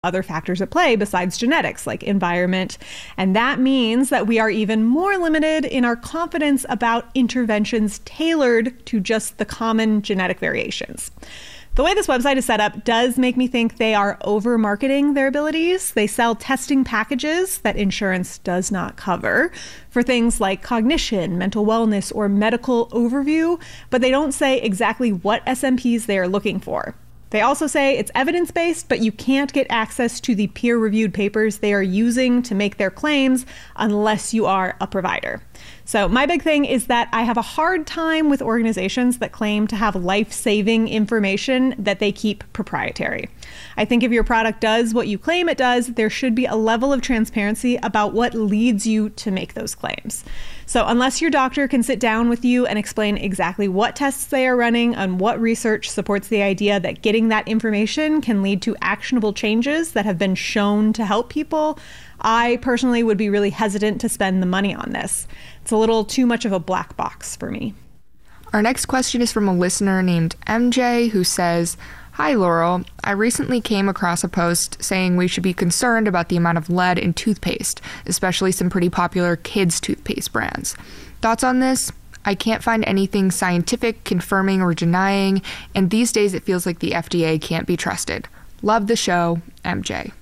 other factors at play besides genetics, like environment. And that means that we are even more limited in our confidence about interventions tailored to just the common genetic variations. The way this website is set up does make me think they are over-marketing their abilities. They sell testing packages that insurance does not cover for things like cognition, mental wellness, or medical overview, but they don't say exactly what SNPs they are looking for. They also say it's evidence-based, but you can't get access to the peer-reviewed papers they are using to make their claims unless you are a provider. So my big thing is that I have a hard time with organizations that claim to have life-saving information that they keep proprietary. I think if your product does what you claim it does, there should be a level of transparency about what leads you to make those claims. So unless your doctor can sit down with you and explain exactly what tests they are running and what research supports the idea that getting that information can lead to actionable changes that have been shown to help people, I personally would be really hesitant to spend the money on this. It's a little too much of a black box for me. Our next question is from a listener named MJ who says, "Hi Laurel, I recently came across a post saying we should be concerned about the amount of lead in toothpaste, especially some pretty popular kids' toothpaste brands. Thoughts on this? I can't find anything scientific confirming or denying, and these days it feels like the FDA can't be trusted. Love the show, MJ."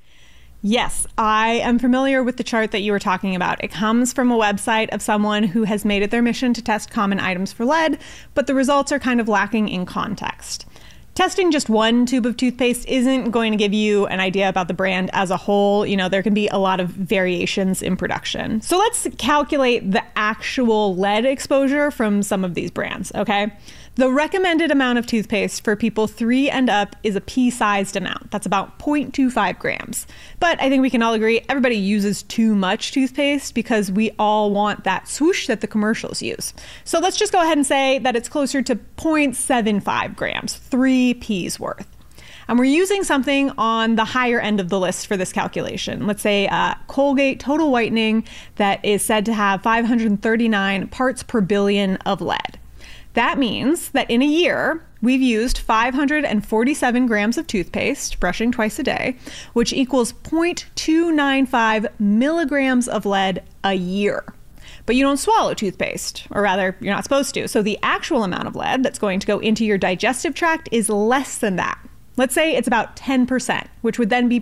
Yes, I am familiar with the chart that you were talking about. It comes from a website of someone who has made it their mission to test common items for lead, but the results are kind of lacking in context. Testing just one tube of toothpaste isn't going to give you an idea about the brand as a whole. You know, there can be a lot of variations in production. So let's calculate the actual lead exposure from some of these brands, okay? The recommended amount of toothpaste for people 3 and up is a pea-sized amount. That's about 0.25 grams. But I think we can all agree everybody uses too much toothpaste because we all want that swoosh that the commercials use. So let's just go ahead and say that it's closer to 0.75 grams, 3 peas worth. And we're using something on the higher end of the list for this calculation. Let's say Colgate Total Whitening that is said to have 539 parts per billion of lead. That means that in a year, we've used 547 grams of toothpaste, brushing twice a day, which equals 0.295 milligrams of lead a year. But you don't swallow toothpaste, or rather, you're not supposed to. So the actual amount of lead that's going to go into your digestive tract is less than that. Let's say it's about 10%, which would then be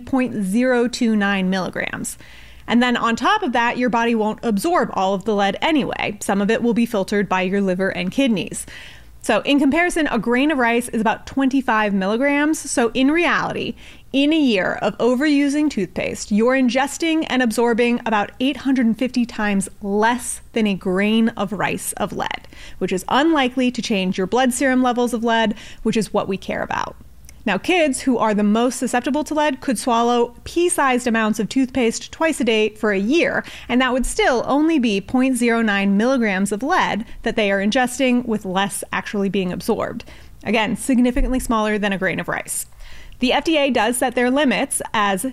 0.029 milligrams. And then on top of that, your body won't absorb all of the lead anyway. Some of it will be filtered by your liver and kidneys. So in comparison, a grain of rice is about 25 milligrams. So in reality, in a year of overusing toothpaste, you're ingesting and absorbing about 850 times less than a grain of rice of lead, which is unlikely to change your blood serum levels of lead, which is what we care about. Now, kids who are the most susceptible to lead could swallow pea-sized amounts of toothpaste twice a day for a year, and that would still only be 0.09 milligrams of lead that they are ingesting with less actually being absorbed. Again, significantly smaller than a grain of rice. The FDA does set their limits as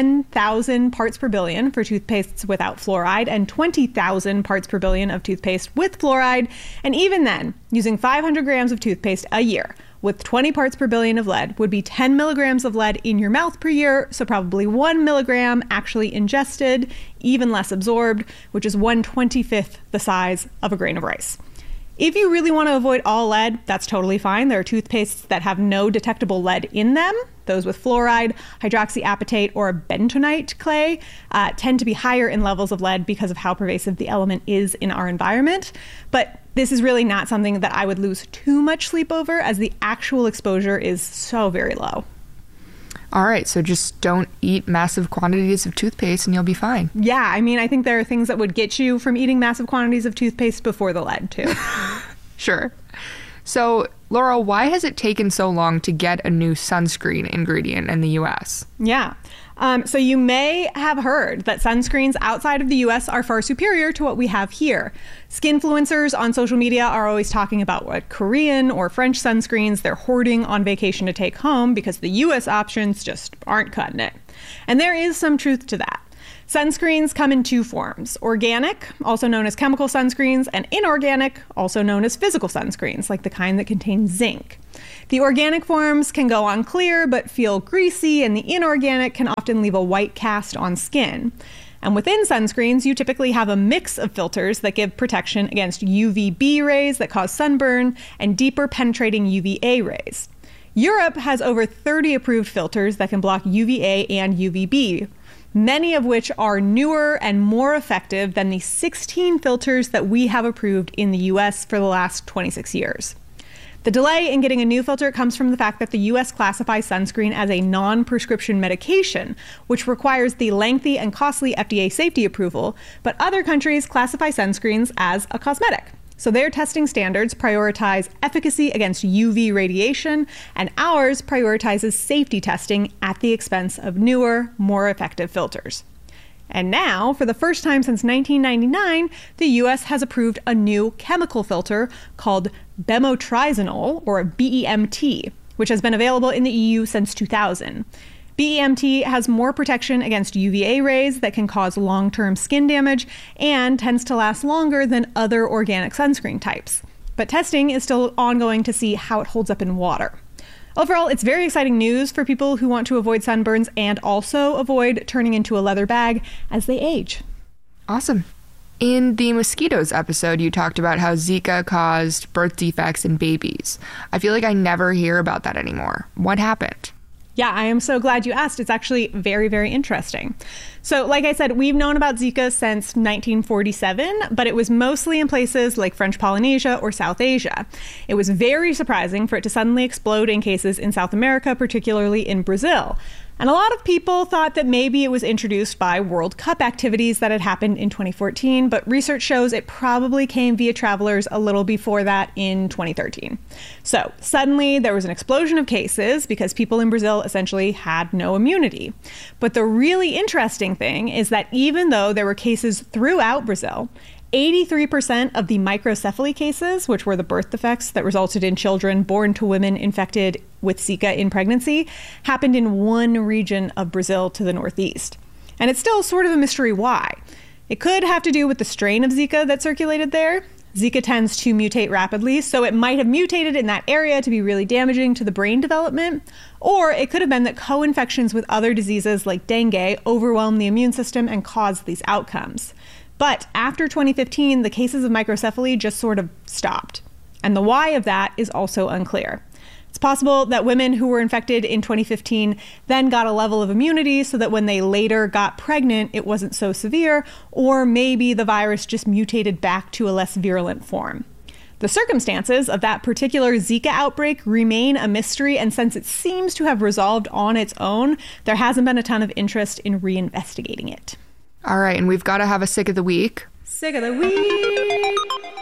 10,000 parts per billion for toothpastes without fluoride and 20,000 parts per billion of toothpaste with fluoride. And even then, using 500 grams of toothpaste a year with 20 parts per billion of lead would be 10 milligrams of lead in your mouth per year, so probably 1 milligram actually ingested, even less absorbed, which is 1/25th the size of a grain of rice. If you really want to avoid all lead, that's totally fine. There are toothpastes that have no detectable lead in them. Those with fluoride, hydroxyapatite, or bentonite clay tend to be higher in levels of lead because of how pervasive the element is in our environment. But this is really not something that I would lose too much sleep over, as the actual exposure is so very low. All right, so just don't eat massive quantities of toothpaste and you'll be fine. Yeah, I mean, I think there are things that would get you from eating massive quantities of toothpaste before the lead, too. Sure. So, Laurel, why has it taken so long to get a new sunscreen ingredient in the U.S.? Yeah. So you may have heard that sunscreens outside of the US are far superior to what we have here. Skinfluencers on social media are always talking about what Korean or French sunscreens they're hoarding on vacation to take home because the US options just aren't cutting it. And there is some truth to that. Sunscreens come in two forms: organic, also known as chemical sunscreens, and inorganic, also known as physical sunscreens, like the kind that contain zinc. The organic forms can go on clear but feel greasy, and the inorganic can often leave a white cast on skin. And within sunscreens, you typically have a mix of filters that give protection against UVB rays that cause sunburn and deeper penetrating UVA rays. Europe has over 30 approved filters that can block UVA and UVB, many of which are newer and more effective than the 16 filters that we have approved in the US for the last 26 years. The delay in getting a new filter comes from the fact that the US classifies sunscreen as a non-prescription medication, which requires the lengthy and costly FDA safety approval, but other countries classify sunscreens as a cosmetic. So their testing standards prioritize efficacy against UV radiation, and ours prioritizes safety testing at the expense of newer, more effective filters. And now, for the first time since 1999, the US has approved a new chemical filter called bemotrizinol, or BEMT, which has been available in the EU since 2000. BEMT has more protection against UVA rays that can cause long-term skin damage and tends to last longer than other organic sunscreen types. But testing is still ongoing to see how it holds up in water. Overall, it's very exciting news for people who want to avoid sunburns and also avoid turning into a leather bag as they age. Awesome. In the mosquitoes episode, you talked about how Zika caused birth defects in babies. I feel like I never hear about that anymore. What happened? Yeah, I am so glad you asked. It's actually very, very interesting. So like I said, we've known about Zika since 1947, but it was mostly in places like French Polynesia or South Asia. It was very surprising for it to suddenly explode in cases in South America, particularly in Brazil. And a lot of people thought that maybe it was introduced by World Cup activities that had happened in 2014, but research shows it probably came via travelers a little before that in 2013. So suddenly there was an explosion of cases because people in Brazil essentially had no immunity. But the really interesting thing is that even though there were cases throughout Brazil, 83% of the microcephaly cases, which were the birth defects that resulted in children born to women infected with Zika in pregnancy, happened in one region of Brazil to the northeast. And it's still sort of a mystery why. It could have to do with the strain of Zika that circulated there. Zika tends to mutate rapidly, so it might have mutated in that area to be really damaging to the brain development. Or it could have been that co-infections with other diseases like dengue overwhelmed the immune system and caused these outcomes. But after 2015, the cases of microcephaly just sort of stopped. And the why of that is also unclear. It's possible that women who were infected in 2015 then got a level of immunity so that when they later got pregnant, it wasn't so severe, or maybe the virus just mutated back to a less virulent form. The circumstances of that particular Zika outbreak remain a mystery, and since it seems to have resolved on its own, there hasn't been a ton of interest in reinvestigating it. All right, and we've got to have a sick of the week. Sick of the week!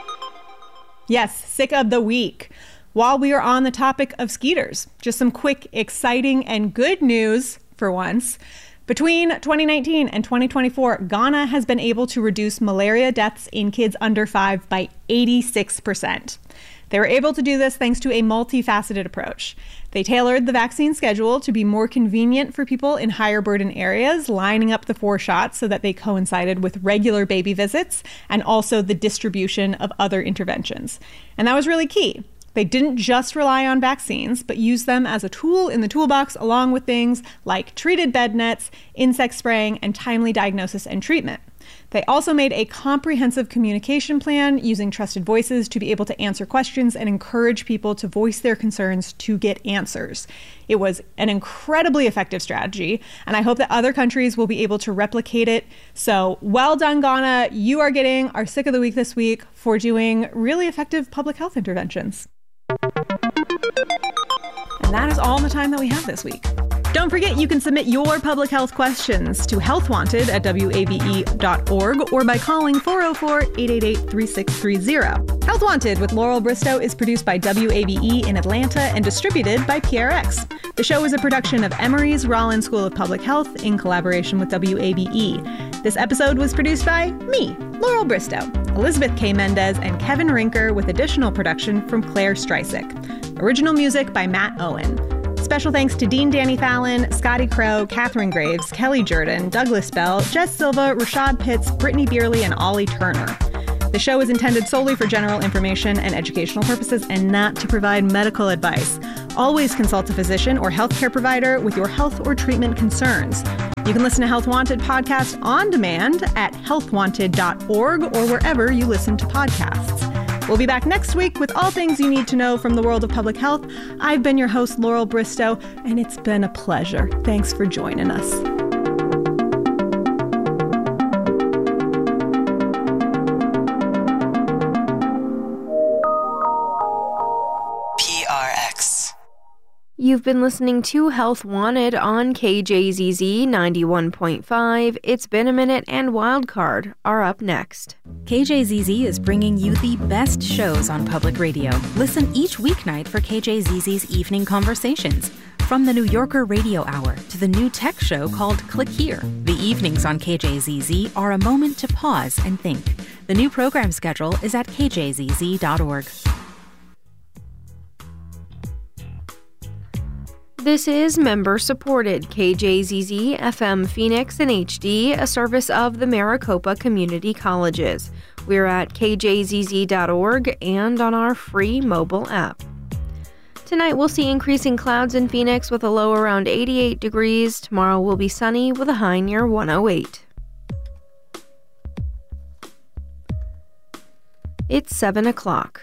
Yes, sick of the week. While we are on the topic of skeeters, just some quick, exciting, and good news for once. Between 2019 and 2024, Ghana has been able to reduce malaria deaths in kids under 5 by 86%. They were able to do this thanks to a multifaceted approach. They tailored the vaccine schedule to be more convenient for people in higher burden areas, lining up the 4 shots so that they coincided with regular baby visits and also the distribution of other interventions. And that was really key. They didn't just rely on vaccines, but used them as a tool in the toolbox along with things like treated bed nets, insect spraying, and timely diagnosis and treatment. They also made a comprehensive communication plan using trusted voices to be able to answer questions and encourage people to voice their concerns to get answers. It was an incredibly effective strategy, and I hope that other countries will be able to replicate it. So well done, Ghana. You are getting our Sick of the Week this week for doing really effective public health interventions. And that is all the time that we have this week. Don't forget, you can submit your public health questions to healthwanted@wabe.org or by calling 404-888-3630. Health Wanted with Laurel Bristow is produced by WABE in Atlanta and distributed by PRX. The show is a production of Emory's Rollins School of Public Health in collaboration with WABE. This episode was produced by me, Laurel Bristow, Elizabeth K. Mendez, and Kevin Rinker, with additional production from Claire Streisick. Original music by Matt Owen. Special thanks to Dean Danny Fallon, Scotty Crow, Catherine Graves, Kelly Jordan, Douglas Bell, Jess Silva, Rashad Pitts, Brittany Beerley, and Ollie Turner. The show is intended solely for general information and educational purposes and not to provide medical advice. Always consult a physician or healthcare provider with your health or treatment concerns. You can listen to Health Wanted podcast on demand at healthwanted.org or wherever you listen to podcasts. We'll be back next week with all things you need to know from the world of public health. I've been your host, Laurel Bristow, and it's been a pleasure. Thanks for joining us. PRX. You've been listening to Health Wanted on KJZZ 91.5. It's Been a Minute and Wildcard are up next. KJZZ is bringing you the best shows on public radio. Listen each weeknight for KJZZ's Evening Conversations. From the New Yorker Radio Hour to the new tech show called Click Here, the evenings on KJZZ are a moment to pause and think. The new program schedule is at kjzz.org. This is member-supported KJZZ FM Phoenix in HD, a service of the Maricopa Community Colleges. We're at kjzz.org and on our free mobile app. Tonight we'll see increasing clouds in Phoenix with a low around 88 degrees. Tomorrow will be sunny with a high near 108. It's 7 o'clock.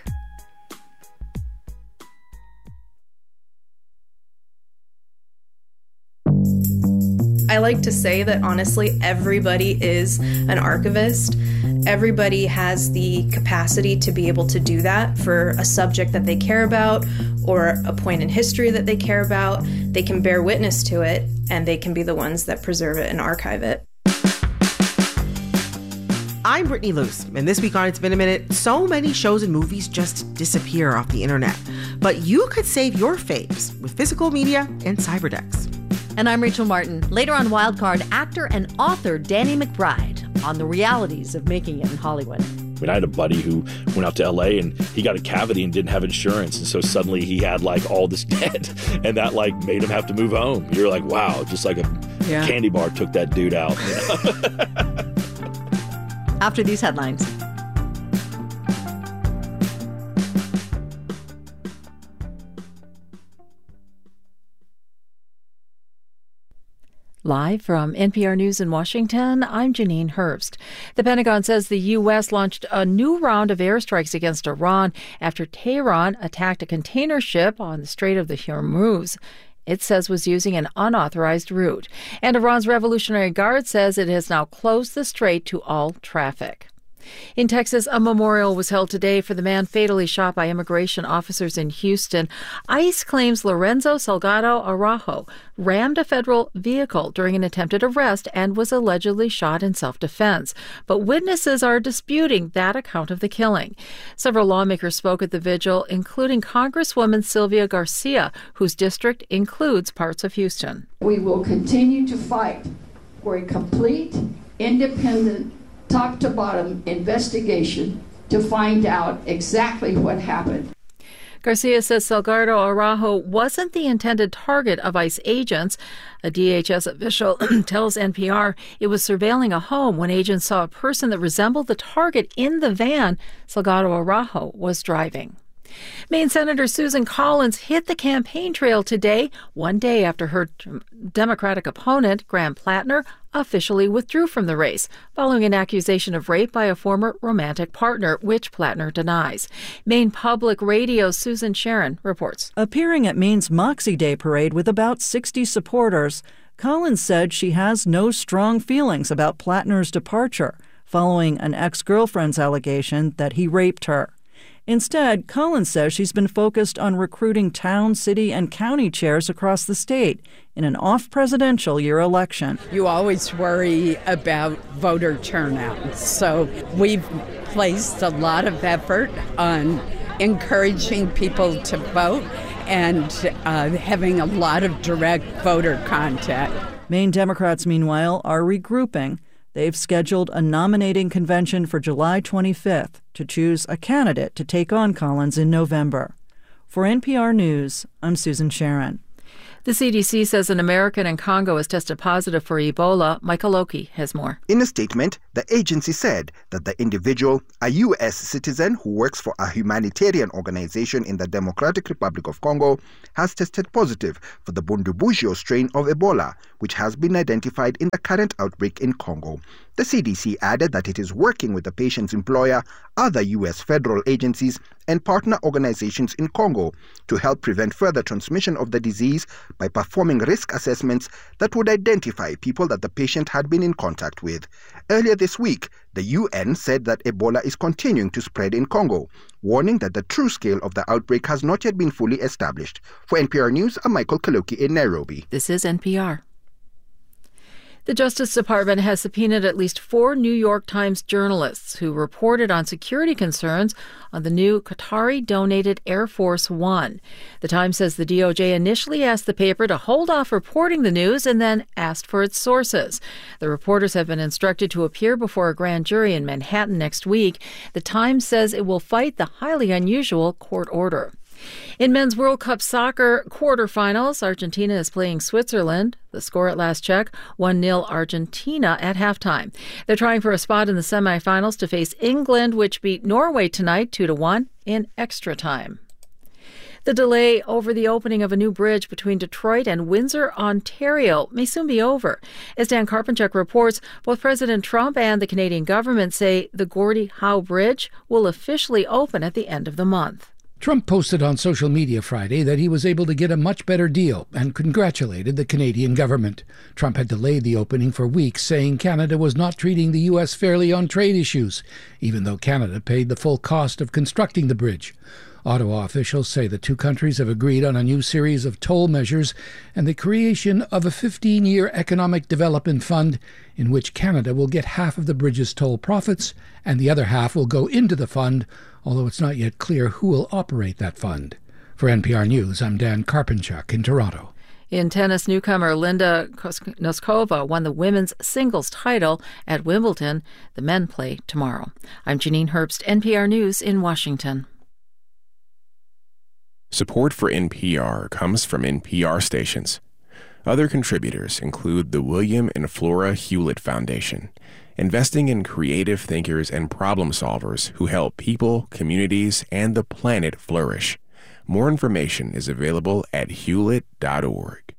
I like to say that honestly, everybody is an archivist. Everybody has the capacity to be able to do that for a subject that they care about or a point in history that they care about. They can bear witness to it, and they can be the ones that preserve it and archive it. I'm Brittany Luce, and this week on It's Been a Minute, so many shows and movies just disappear off the internet. But you could save your faves with physical media and Cyberdex. And I'm Rachel Martin. Later on Wildcard, actor and author Danny McBride on the realities of making it in Hollywood. I had a buddy who went out to LA and he got a cavity and didn't have insurance. And so suddenly he had like all this debt and that like made him have to move home. You're like, wow, just like a candy bar took that dude out. You know? After these headlines. Live from NPR News in Washington, I'm Janine Herbst. The Pentagon says the U.S. launched a new round of airstrikes against Iran after Tehran attacked a container ship on the Strait of the Hormuz. It says was using an unauthorized route. And Iran's Revolutionary Guard says it has now closed the strait to all traffic. In Texas, a memorial was held today for the man fatally shot by immigration officers in Houston. ICE claims Lorenzo Salgado Araujo rammed a federal vehicle during an attempted arrest and was allegedly shot in self-defense. But witnesses are disputing that account of the killing. Several lawmakers spoke at the vigil, including Congresswoman Sylvia Garcia, whose district includes parts of Houston. We will continue to fight for a complete, independent, top-to-bottom investigation to find out exactly what happened. Garcia says Salgado Araujo wasn't the intended target of ICE agents. A DHS official tells NPR it was surveilling a home when agents saw a person that resembled the target in the van Salgado Araujo was driving. Maine Senator Susan Collins hit the campaign trail today, one day after her Democratic opponent, Graham Plattner, officially withdrew from the race, following an accusation of rape by a former romantic partner, which Plattner denies. Maine Public Radio's Susan Sharon reports. Appearing at Maine's Moxie Day parade with about 60 supporters, Collins said she has no strong feelings about Plattner's departure, following an ex-girlfriend's allegation that he raped her. Instead, Collins says she's been focused on recruiting town, city, and county chairs across the state in an off-presidential year election. You always worry about voter turnout, so we've placed a lot of effort on encouraging people to vote and having a lot of direct voter contact. Maine Democrats, meanwhile, are regrouping. They've scheduled a nominating convention for July 25th to choose a candidate to take on Collins in November. For NPR News, I'm Susan Sharon. The CDC says an American in Congo has tested positive for Ebola. Michael Loki has more. In a statement, the agency said that the individual, a U.S. citizen who works for a humanitarian organization in the Democratic Republic of Congo, has tested positive for the Bundibugyo strain of Ebola, which has been identified in the current outbreak in Congo. The CDC added that it is working with the patient's employer, other U.S. federal agencies, and partner organizations in Congo to help prevent further transmission of the disease by performing risk assessments that would identify people that the patient had been in contact with. Earlier this week, the UN said that Ebola is continuing to spread in Congo, warning that the true scale of the outbreak has not yet been fully established. For NPR News, I'm Michael Kaloki in Nairobi. This is NPR. The Justice Department has subpoenaed at least 4 New York Times journalists who reported on security concerns on the new Qatari-donated Air Force One. The Times says the DOJ initially asked the paper to hold off reporting the news and then asked for its sources. The reporters have been instructed to appear before a grand jury in Manhattan next week. The Times says it will fight the highly unusual court order. In men's World Cup soccer quarterfinals, Argentina is playing Switzerland. The score at last check, 1-0 Argentina at halftime. They're trying for a spot in the semifinals to face England, which beat Norway tonight 2-1 in extra time. The delay over the opening of a new bridge between Detroit and Windsor, Ontario, may soon be over. As Dan Karpenchuk reports, both President Trump and the Canadian government say the Gordie Howe Bridge will officially open at the end of the month. Trump posted on social media Friday that he was able to get a much better deal and congratulated the Canadian government. Trump had delayed the opening for weeks, saying Canada was not treating the U.S. fairly on trade issues, even though Canada paid the full cost of constructing the bridge. Ottawa officials say the two countries have agreed on a new series of toll measures and the creation of a 15-year economic development fund in which Canada will get half of the bridge's toll profits and the other half will go into the fund, although it's not yet clear who will operate that fund. For NPR News, I'm Dan Karpenchuk in Toronto. In tennis, newcomer Linda Noskova won the women's singles title at Wimbledon. The men play tomorrow. I'm Janine Herbst, NPR News in Washington. Support for NPR comes from NPR stations. Other contributors include the William and Flora Hewlett Foundation, investing in creative thinkers and problem solvers who help people, communities, and the planet flourish. More information is available at hewlett.org.